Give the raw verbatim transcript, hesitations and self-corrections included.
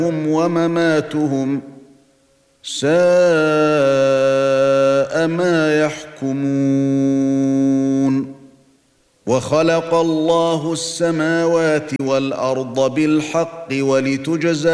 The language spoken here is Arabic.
ومماتهم ساء ما يحكمون وخلق الله السماوات والأرض بالحق ولتجزى